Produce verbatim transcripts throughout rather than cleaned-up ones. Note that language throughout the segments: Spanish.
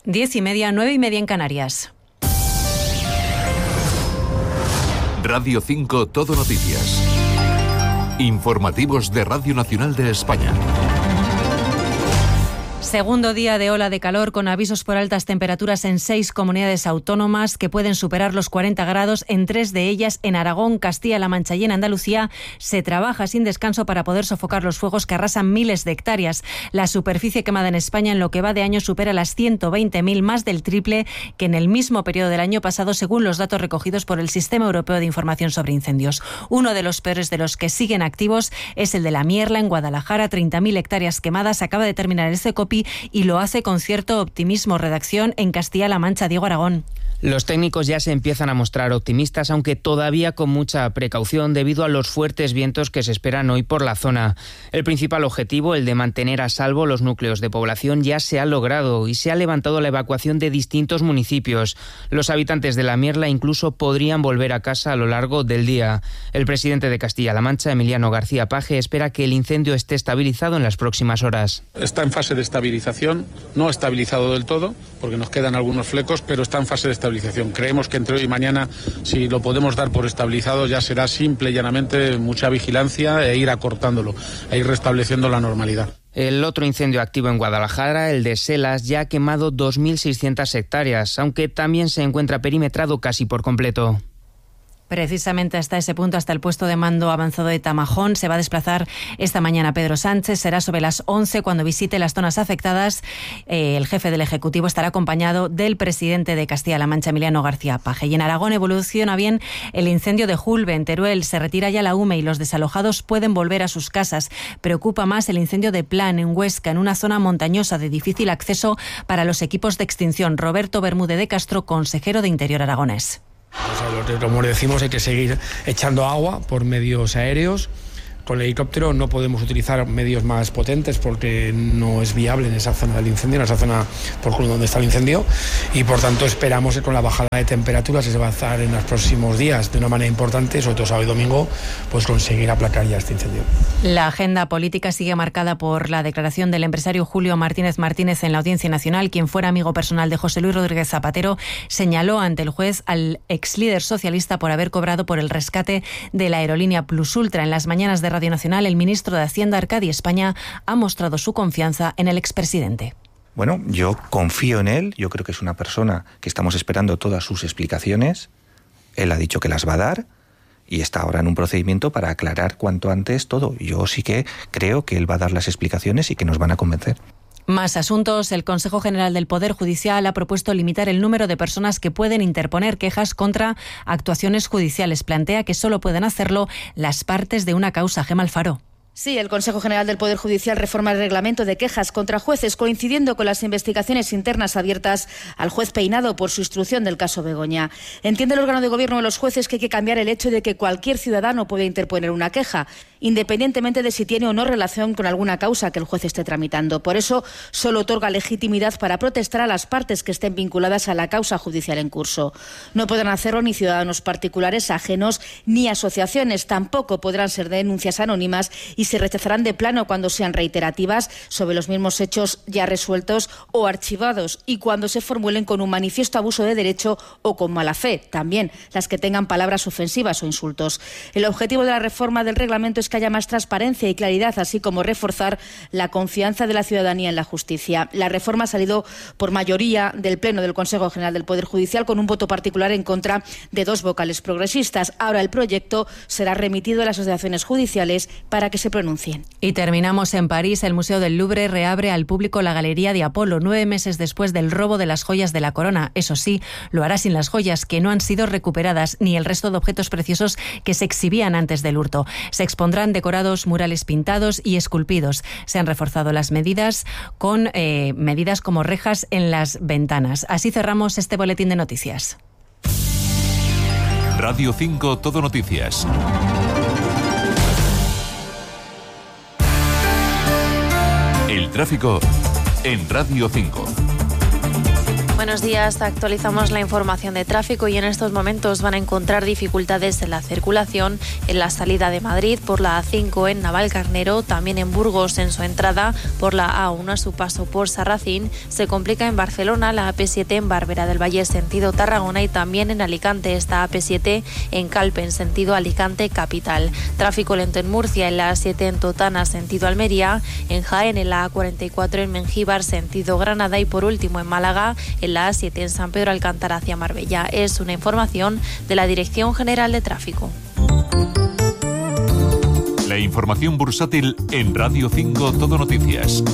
Diez y media, nueve y media en Canarias. Radio cinco Todo Noticias. Informativos de Radio Nacional de España. Segundo día de ola de calor con avisos por altas temperaturas en seis comunidades autónomas que pueden superar los cuarenta grados. En tres de ellas, en Aragón, Castilla-La Mancha y en Andalucía, se trabaja sin descanso para poder sofocar los fuegos que arrasan miles de hectáreas. La superficie quemada en España en lo que va de año supera las ciento veinte mil, más del triple que en el mismo periodo del año pasado, según los datos recogidos por el Sistema Europeo de Información sobre Incendios. Uno de los peores de los que siguen activos es el de La Mierla, en Guadalajara. treinta mil hectáreas quemadas. Acaba de terminar el CECOPI y lo hace con cierto optimismo. Redacción en Castilla-La Mancha, Diego Aragón. Los técnicos ya se empiezan a mostrar optimistas, aunque todavía con mucha precaución debido a los fuertes vientos que se esperan hoy por la zona. El principal objetivo, el de mantener a salvo los núcleos de población, ya se ha logrado y se ha levantado la evacuación de distintos municipios. Los habitantes de La Mierla incluso podrían volver a casa a lo largo del día. El presidente de Castilla-La Mancha, Emiliano García Paje, espera que el incendio esté estabilizado en las próximas horas. Está en fase de estabilización, no estabilizado del todo, porque nos quedan algunos flecos, pero está en fase de estabilización. Creemos que entre hoy y mañana, si lo podemos dar por estabilizado, ya será simple y llanamente mucha vigilancia e ir acortándolo, e ir restableciendo la normalidad. El otro incendio activo en Guadalajara, el de Selas, ya ha quemado dos mil seiscientas hectáreas, aunque también se encuentra perimetrado casi por completo. Precisamente hasta ese punto, hasta el puesto de mando avanzado de Tamajón, se va a desplazar esta mañana Pedro Sánchez. Será sobre las once cuando visite las zonas afectadas. Eh, el jefe del Ejecutivo estará acompañado del presidente de Castilla-La Mancha, Emiliano García Paje. Y en Aragón evoluciona bien el incendio de Julbe, en Teruel. Se retira ya la hume y los desalojados pueden volver a sus casas. Preocupa más el incendio de Plan, en Huesca, en una zona montañosa de difícil acceso para los equipos de extinción. Roberto Bermúdez de Castro, consejero de Interior aragonés. O sea, como decimos, hay que seguir echando agua por medios aéreos. Con el helicóptero no podemos utilizar medios más potentes porque no es viable en esa zona del incendio, en esa zona por donde está el incendio, y por tanto esperamos que con la bajada de temperaturas que se va a hacer en los próximos días de una manera importante, sobre todo sábado y domingo, pues conseguir aplacar ya este incendio. La agenda política sigue marcada por la declaración del empresario Julio Martínez Martínez en la Audiencia Nacional. Quien fuera amigo personal de José Luis Rodríguez Zapatero señaló ante el juez al ex líder socialista por haber cobrado por el rescate de la aerolínea Plus Ultra. En las mañanas de Radio Nacional, el ministro de Hacienda, Arcadi España, ha mostrado su confianza en el expresidente. Bueno, yo confío en él, yo creo que es una persona que estamos esperando todas sus explicaciones. Él ha dicho que las va a dar y está ahora en un procedimiento para aclarar cuanto antes todo. Yo sí que creo que él va a dar las explicaciones y que nos van a convencer. Más asuntos. El Consejo General del Poder Judicial ha propuesto limitar el número de personas que pueden interponer quejas contra actuaciones judiciales. Plantea que solo pueden hacerlo las partes de una causa. Gemma Alfaro. Sí, el Consejo General del Poder Judicial reforma el reglamento de quejas contra jueces, coincidiendo con las investigaciones internas abiertas al juez Peinado por su instrucción del caso Begoña. Entiende el órgano de gobierno de los jueces que hay que cambiar el hecho de que cualquier ciudadano puede interponer una queja, independientemente de si tiene o no relación con alguna causa que el juez esté tramitando. Por eso, solo otorga legitimidad para protestar a las partes que estén vinculadas a la causa judicial en curso. No podrán hacerlo ni ciudadanos particulares ajenos ni asociaciones. Tampoco podrán ser denuncias anónimas y se rechazarán de plano cuando sean reiterativas sobre los mismos hechos ya resueltos o archivados, y cuando se formulen con un manifiesto abuso de derecho o con mala fe, también las que tengan palabras ofensivas o insultos. El objetivo de la reforma del reglamento es que haya más transparencia y claridad, así como reforzar la confianza de la ciudadanía en la justicia. La reforma ha salido por mayoría del Pleno del Consejo General del Poder Judicial, con un voto particular en contra de dos vocales progresistas. Ahora el proyecto será remitido a las asociaciones judiciales para que se pronuncien. Y terminamos en París. El Museo del Louvre reabre al público la Galería de Apolo, nueve meses después del robo de las joyas de la corona. Eso sí, lo hará sin las joyas, que no han sido recuperadas, ni el resto de objetos preciosos que se exhibían antes del hurto. Se expondrán decorados murales pintados y esculpidos. Se han reforzado las medidas con eh, medidas como rejas en las ventanas. Así cerramos este boletín de noticias. Radio cinco Todo Noticias. El tráfico en Radio cinco. Buenos días, actualizamos la información de tráfico y en estos momentos van a encontrar dificultades en la circulación en la salida de Madrid por la A cinco en Navalcarnero, también en Burgos en su entrada por la A uno a su paso por Sarracín, se complica en Barcelona la A P siete en Barberá del Valle sentido Tarragona y también en Alicante esta A P siete en Calpe en sentido Alicante capital. Tráfico lento en Murcia en la A siete en Totana sentido Almería, en Jaén en la A cuarenta y cuatro en Mengíbar sentido Granada y por último en Málaga en la A siete en San Pedro Alcántara hacia Marbella. Es una información de la Dirección General de Tráfico. La información bursátil en Radio cinco Todo Noticias.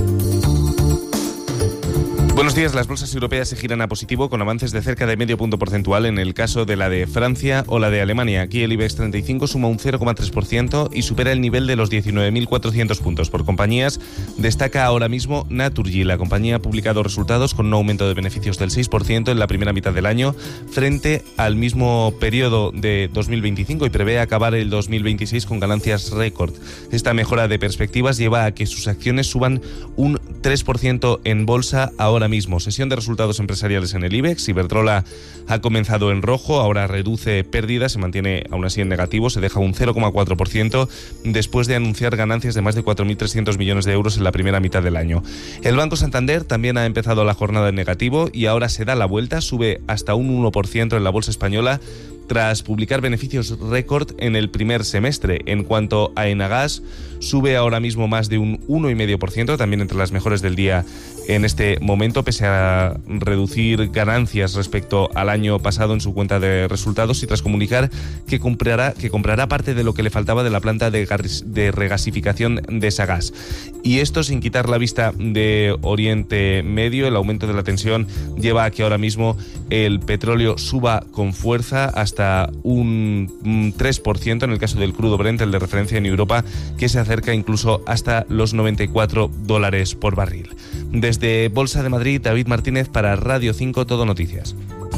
Buenos días, las bolsas europeas se giran a positivo con avances de cerca de medio punto porcentual en el caso de la de Francia o la de Alemania. Aquí el IBEX treinta y cinco suma un cero coma tres por ciento y supera el nivel de los diecinueve mil cuatrocientos puntos. Por compañías, destaca ahora mismo Naturgy. La compañía ha publicado resultados con un aumento de beneficios del seis por ciento en la primera mitad del año frente al mismo periodo de dos mil veinticinco y prevé acabar el dos mil veintiséis con ganancias récord. Esta mejora de perspectivas lleva a que sus acciones suban un tres por ciento en bolsa ahora mismo. Sesión de resultados empresariales en el IBEX. Iberdrola ha comenzado en rojo, ahora reduce pérdidas, se mantiene aún así en negativo, se deja un cero coma cuatro por ciento después de anunciar ganancias de más de cuatro mil trescientos millones de euros en la primera mitad del año. El Banco Santander también ha empezado la jornada en negativo y ahora se da la vuelta, sube hasta un uno por ciento en la bolsa española tras publicar beneficios récord en el primer semestre. En cuanto a Enagas, sube ahora mismo más de un uno coma cinco por ciento, también entre las mejores del día en este momento, pese a reducir ganancias respecto al año pasado en su cuenta de resultados y tras comunicar que comprará, que comprará parte de lo que le faltaba de la planta de, gas, de regasificación de Sagas. Y esto sin quitar la vista de Oriente Medio. El aumento de la tensión lleva a que ahora mismo el petróleo suba con fuerza hasta un tres por ciento en el caso del crudo Brent, el de referencia en Europa, que se acerca incluso hasta los noventa y cuatro dólares por barril. Desde Bolsa de Madrid, David Martínez para Radio cinco Todo Noticias.